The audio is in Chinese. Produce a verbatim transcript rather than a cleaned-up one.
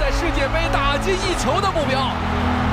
在世界杯打进一球的目标。